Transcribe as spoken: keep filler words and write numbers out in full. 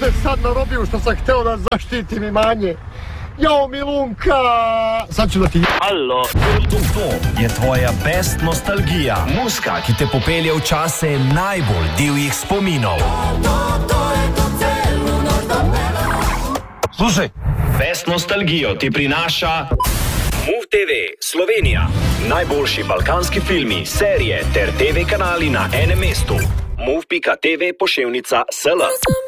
me sad narobio što sam hteo da zaštitim imanje. Jao, Milunka! Sad ću da ti... Alo. To, to je tvoja best nostalgija. Muska, ki te popelje v čase najbolj divjih spominov. Slušaj, best nostalgijo ti prinaša Move te ve Slovenija. Najboljši balkanski filmi, serije ter te ve kanali na enem mestu. move pika te ve poševnica S L.